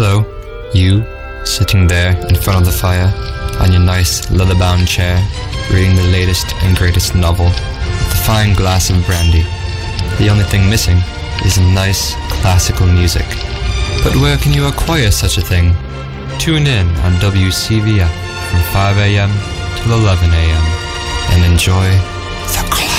Hello, you, sitting there in front of the fire, on your nice leather-bound chair, reading the latest and greatest novel, with a fine glass of brandy. The only thing missing is nice, classical music. But where can you acquire such a thing? Tune in on WCVF from 5 a.m. till 11 a.m. and enjoy the classics.